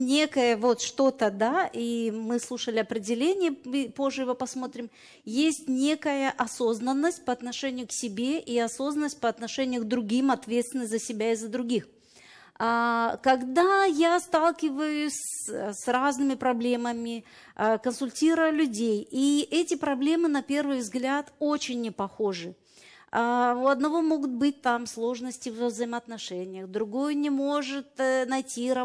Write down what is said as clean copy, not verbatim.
некое вот что-то, да, и мы слушали определение, позже его посмотрим, есть некая осознанность по отношению к себе и осознанность по отношению к другим, ответственность за себя и за других. Когда я сталкиваюсь с разными проблемами, консультирую людей, и эти проблемы, на первый взгляд, очень не похожи. У одного могут быть там сложности в взаимоотношениях, другой не может найти